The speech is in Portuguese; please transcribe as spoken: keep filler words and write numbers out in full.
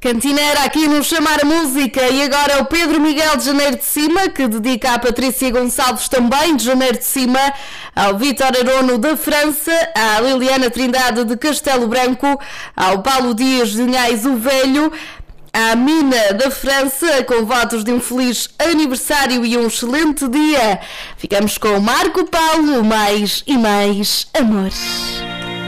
Cantineira aqui no Chamar a Música, e agora é o Pedro Miguel de Janeiro de Cima, que dedica à Patrícia Gonçalves também de Janeiro de Cima, ao Vítor Arono da França, à Liliana Trindade de Castelo Branco, ao Paulo Dias de Unhais o Velho, à Mina da França, com votos de um feliz aniversário e um excelente dia. Ficamos com o Marco Paulo, mais e mais amor.